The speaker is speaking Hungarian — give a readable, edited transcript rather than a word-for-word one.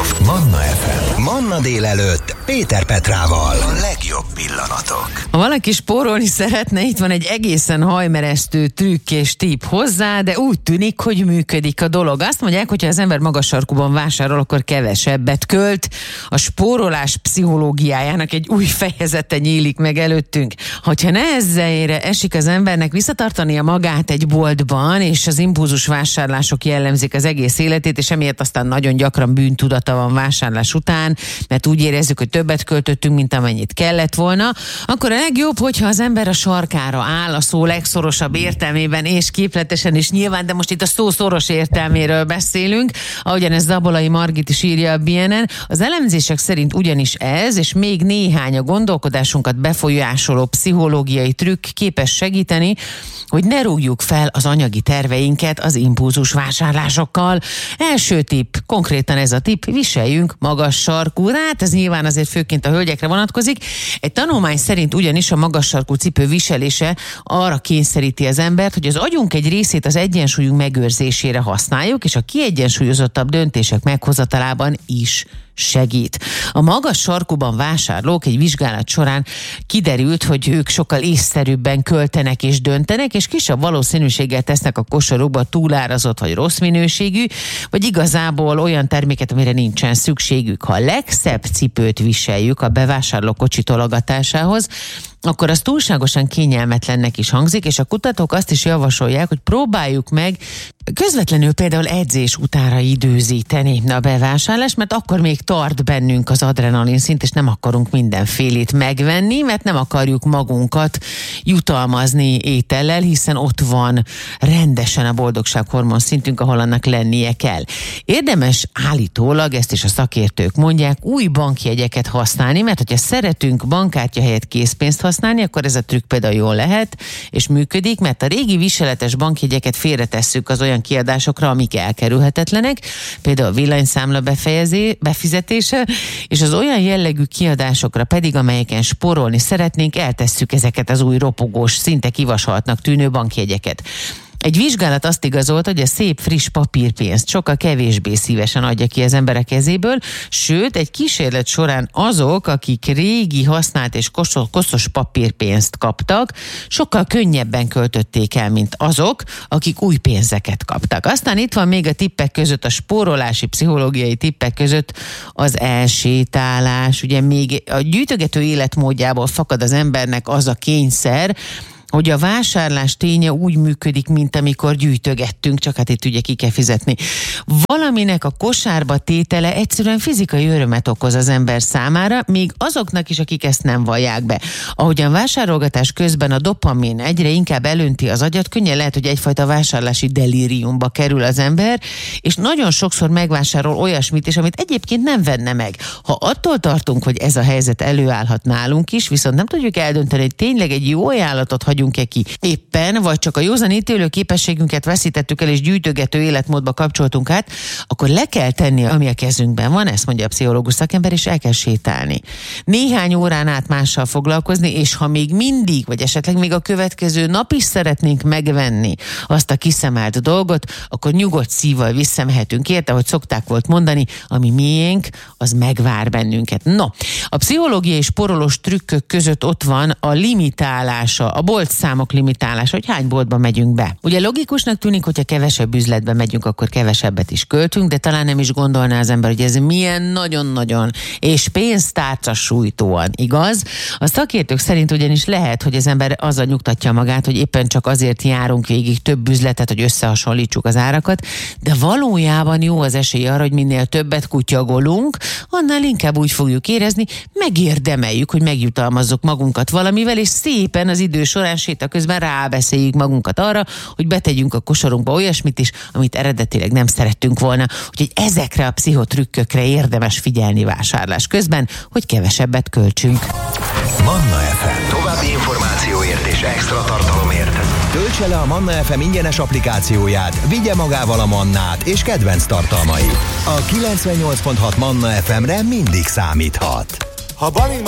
Manna FM. Manna délelőtt Péter Petrával. A legjobb pillanatok. Ha valaki spórolni szeretne, itt van egy egészen hajmeresztő trükk és tipp hozzá, de úgy tűnik, hogy működik a dolog. Azt mondják, hogy ha az ember magas sarkuban vásárol, akkor kevesebbet költ. A spórolás pszichológiájának egy új fejezete nyílik meg előttünk. Hogyha nehezére esik az embernek visszatartania magát egy boltban, és az impulzus vásárlások jellemzik az egész életét, és emiatt aztán nagyon gyakran bűntudata van vásárlás után, mert úgy érezzük, hogy többet költöttünk, mint amennyit kellett volna, akkor a legjobb, hogyha az ember a sarkára áll, a szó legszorosabb értelmében és képletesen is nyilván, de most itt a szó szoros értelméről beszélünk, ahogyan ez Zabolai Margit is írja a BNN. Az elemzések szerint ugyanis ez, és még néhány a gondolkodásunkat befolyásoló pszichológiai trükk képes segíteni, hogy ne rúgjuk fel az anyagi terveinket az impulzus vásárlásokkal. Első tipp, konkrétan ez a tipp, viseljünk magas sarkú rát, ez nyilván azért főként a hölgyekre vonatkozik. Egy tanulmány szerint ugyanis a magas sarkú cipő viselése arra kényszeríti az embert, hogy az agyunk egy részét az egyensúlyunk megőrzésére használjuk, és a kiegyensúlyozottabb döntések meghozatalában is segít. A magas sarkuban vásárlók egy vizsgálat során kiderült, hogy ők sokkal észszerűbben költenek és döntenek, és kisebb valószínűséggel tesznek a kosarukba túlárazott vagy rossz minőségű, vagy igazából olyan terméket, amire nincsen szükségük. Ha a legszebb cipőt viseljük a bevásárló kocsi tologatásához, akkor az túlságosan kényelmetlennek is hangzik, és a kutatók azt is javasolják, hogy próbáljuk meg közvetlenül például edzés utánra időzíteni a bevásárlást, mert akkor még tart bennünk az adrenalin szint, és nem akarunk mindenfélét megvenni, mert nem akarjuk magunkat jutalmazni étellel, hiszen ott van rendesen a boldogsághormon szintünk, ahol annak lennie kell. Érdemes állítólag, ezt is a szakértők mondják, új bankjegyeket használni, mert hogyha szeretünk bankkártya helyett készpénzt használni, akkor ez a trükk például jól lehet, és működik, mert a régi viseletes bankjegyeket félretesszük az olyan kiadásokra, amik elkerülhetetlenek, például a villanyszámla befizetése, és az olyan jellegű kiadásokra pedig, amelyeken spórolni szeretnénk, eltesszük ezeket az új ropogós, szinte kivasaltnak tűnő bankjegyeket. Egy vizsgálat azt igazolta, hogy a szép, friss papírpénzt sokkal kevésbé szívesen adja ki az emberek kezéből, sőt, egy kísérlet során azok, akik régi, használt és koszos papírpénzt kaptak, sokkal könnyebben költötték el, mint azok, akik új pénzeket kaptak. Aztán itt van még a tippek között, a spórolási pszichológiai tippek között az elsétálás. Ugye még a gyűjtögető életmódjából fakad az embernek az a kényszer, hogy a vásárlás ténye úgy működik, mint amikor gyűjtögettünk, csak hát itt ugye ki kell fizetni. Valaminek a kosárba tétele egyszerűen fizikai örömet okoz az ember számára, még azoknak is, akik ezt nem vallják be. Ahogyan vásárolgatás közben a dopamin egyre inkább elönti az agyat, könnyen lehet, hogy egyfajta vásárlási delíriumba kerül az ember, és nagyon sokszor megvásárol olyasmit is, amit egyébként nem venne meg. Ha attól tartunk, hogy ez a helyzet előállhat nálunk is, viszont nem tudjuk eldönteni, hogy tényleg egy jó ajánlatot hagyunk-e ki éppen, vagy csak a józan ítélő képességünket veszítettük el, és gyűjtögető életmódba kapcsoltunk át, akkor le kell tenni, ami a kezünkben van, ezt mondja a pszichológus szakember, és el kell sétálni. Néhány órán át mással foglalkozni, és ha még mindig, vagy esetleg még a következő nap is szeretnénk megvenni azt a kiszemelt dolgot, akkor nyugodt szívvel visszamehetünk érte, hogy szokták volt mondani, ami miénk, az megvár bennünket. No, a pszichológiai spórolós trükkök között ott van a limitálása, a boltszámok limitálása, hogy hány boltba megyünk be. Ugye logikusnak tűnik, hogyha kevesebb üzletbe megyünk, akkor kevesebbet is költünk, de talán nem is gondolná az ember, hogy ez milyen nagyon-nagyon és pénztárca sújtóan igaz. A szakértők szerint ugyanis lehet, hogy az ember azzal nyugtatja magát, hogy éppen csak azért járunk végig több üzletet, hogy összehasonlítsuk az árakat, de valójában jó az esély arra, hogy minél többet kutyagolunk, annál inkább úgy fogjuk érezni, megérdemeljük, hogy megjutalmazzuk magunkat valamivel, és szépen az idő során séta közben rábeszéljük magunkat arra, hogy betegyünk a kosarunkba olyasmit is, amit eredetileg nem szerettünk volna. Úgyhogy ezekre a pszichotrükkökre érdemes figyelni vásárlás közben, hogy kevesebbet költsünk. Manna FM. További információért és extra tartalomért töltse le a Manna FM ingyenes applikációját, vigye magával a Mannát és kedvenc tartalmait. A 98.6 Manna FM-re mindig számíthat.